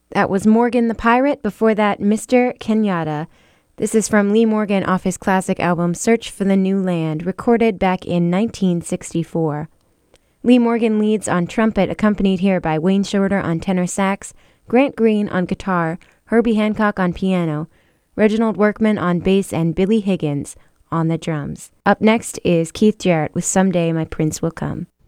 That was Morgan the Pirate. Before that, Mr. Kenyatta. This is from Lee Morgan off his classic album Search for the New Land, recorded back in 1964. Lee Morgan leads on trumpet, accompanied here by Wayne Shorter on tenor sax, Grant Green on guitar, Herbie Hancock on piano, Reginald Workman on bass, and Billy Higgins on the drums. Up next is Keith Jarrett with Someday My Prince Will Come.